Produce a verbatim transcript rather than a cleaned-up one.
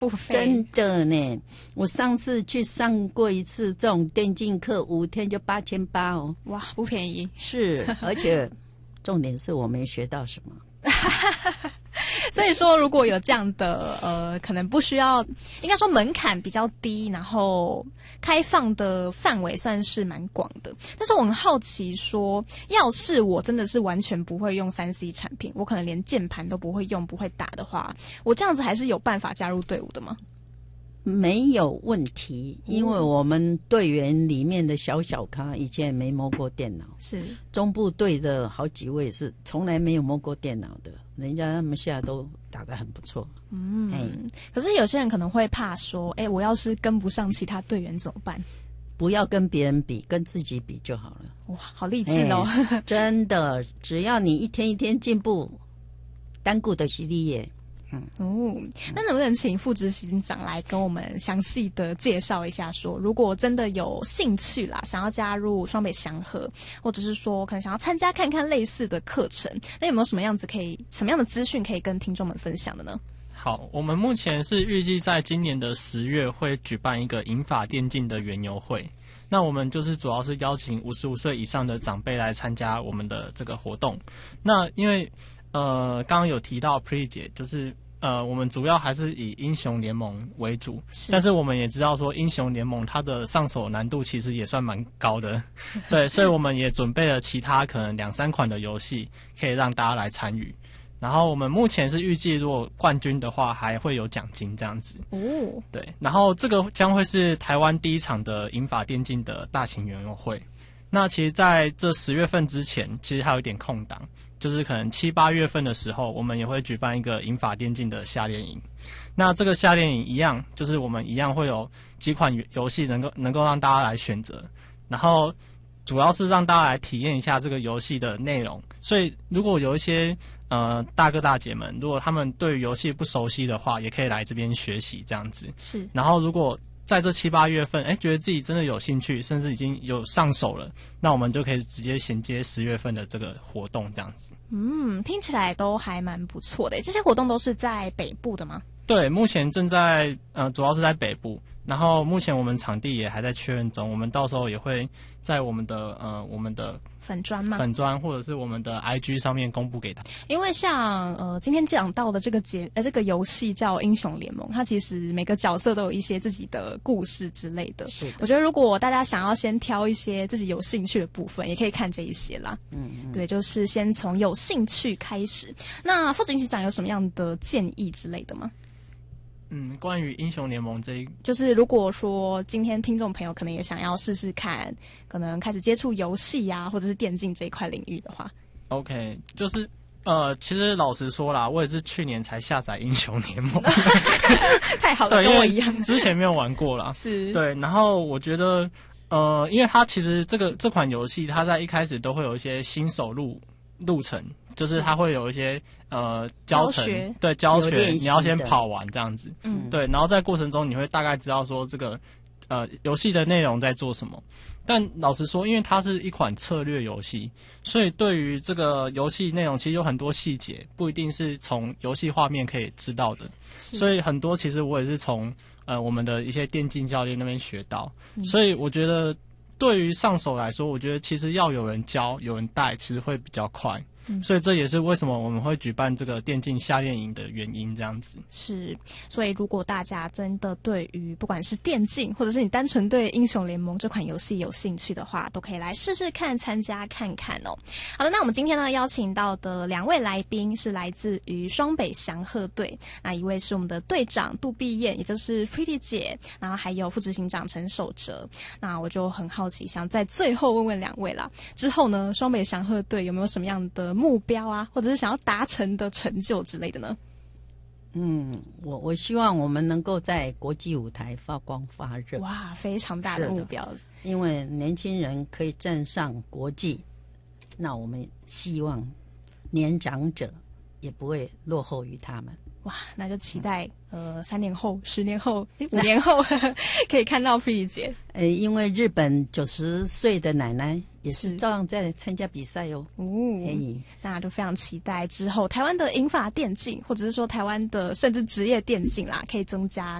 不菲， 真的呢。我上次去上过一次这种电竞课，五天就八千八哦。 哇，不便宜。 是，而且重点是我没学到什么。 所以说，如果有这样的呃，可能不需要，应该说门槛比较低，然后开放的范围算是蛮广的。但是我很好奇说，要是我真的是完全不会用三 C 产品，我可能连键盘都不会用、不会打的话，我这样子还是有办法加入队伍的吗？ 没有问题，因为我们队员里面的小小咖以前也没摸过电脑， 是中部队的好几位是从来没有摸过电脑的，人家他们现在都打得很不错。 嗯，可是有些人可能会怕说，哎，我要是跟不上其他队员怎么办？ 不要跟别人比，跟自己比就好了。 哇，好励志哦！ 真的，只要你一天一天进步，单顾的是你耶。嗯哦，那能不能请副执行长来跟我们详细的介绍一下说，如果真的有兴趣啦，想要加入双北祥和，或者是说可能想要参加看看类似的课程，那有没有什么样子可以什么样的资讯可以跟听众们分享的呢？ 好，我们目前是预计在今年的十月会举办一个银发电竞的园游会，那我们就是主要是邀请五十五岁以上的长辈来参加我们的这个活动。那因为呃刚刚有提到 Pretty 姐，就是呃我们主要还是以英雄联盟为主，是但是我们也知道说英雄联盟它的上手难度其实也算蛮高的，对，所以我们也准备了其他可能两三款的游戏可以让大家来参与。然后我们目前是预计，如果冠军的话，还会有奖金这样子。哦，对。然后这个将会是台湾第一场的银发电竞的大型园游会。那其实在这十月份之前，其实还有一点空档，就是可能七八月份的时候，我们也会举办一个银发电竞的夏令营。那这个夏令营一样，就是我们一样会有几款游戏能够能够让大家来选择，然后主要是让大家来体验一下这个游戏的内容。所以如果有一些呃大哥大姐们，如果他们对于游戏不熟悉的话，也可以来这边学习这样子。是。然后如果在这七八月份，哎，觉得自己真的有兴趣，甚至已经有上手了，那我们就可以直接衔接十月份的这个活动，这样子。 嗯，听起来都还蛮不错的。这些活动都是在北部的吗？ 对，目前正在呃，主要是在北部。然后目前我们场地也还在确认中，我们到时候也会在我们的呃我们的粉专吗？ 粉专或者是我们的 I G 上面公布给他。 因为像呃今天讲到的这个节呃这个游戏叫英雄联盟，它其实每个角色都有一些自己的故事之类的。是的，我觉得如果大家想要先挑一些自己有兴趣的部分，也可以看这一些啦。嗯嗯，对，就是先从有兴趣开始。那副执行长有什么样的建议之类的吗？ 嗯，关于英雄联盟这一， 就是如果说今天听众朋友可能也想要试试看，可能开始接触游戏呀，或者是电竞这一块领域的话 ，OK， 就是呃，其实老实说啦，我也是去年才下载英雄联盟， 太好了，跟我一样， 之前没有玩过啦，是，对，然后我觉得呃，因为它其实这个这款游戏，它在一开始都会有一些新手路路程。就是它会有一些呃教程，对教学，你要先跑完这样子，嗯，对，然后在过程中你会大概知道说这个呃游戏的内容在做什么。但老实说，因为它是一款策略游戏，所以对于这个游戏内容其实有很多细节，不一定是从游戏画面可以知道的。所以很多其实我也是从呃我们的一些电竞教练那边学到，嗯，所以我觉得对于上手来说，我觉得其实要有人教、有人带，其实会比较快。嗯，所以这也是为什么我们会举办这个电竞夏令营的原因，这样子。是， 所以如果大家真的对于不管是电竞，或者是你单纯对英雄联盟这款游戏有兴趣的话，都可以来试试看，参加看看哦。好的，那我们今天呢邀请到的两位来宾是来自于双北祥和队，那一位是我们的队长杜碧燕，也就是 Pretty 姐，然后还有副执行长陈守哲。那我就很好奇，想在最后问问两位啦，之后呢双北祥和队有没有什么样的目标啊，或者是想要达成的成就之类的呢？ 嗯，我我希望我们能够在国际舞台发光发热。 哇，非常大的目标。 因为年轻人可以站上国际，那我们希望年长者也不会落后于他们。 哇，那就期待呃三年后、十年后、诶五年后可以看到 Pretty 姐。 呃，因为日本九十岁的奶奶也是是照样在参加比赛哦。 哦， 哎， 那就非常期待之后台湾的银发电竞，或者是说台湾的甚至职业电竞啦，可以增加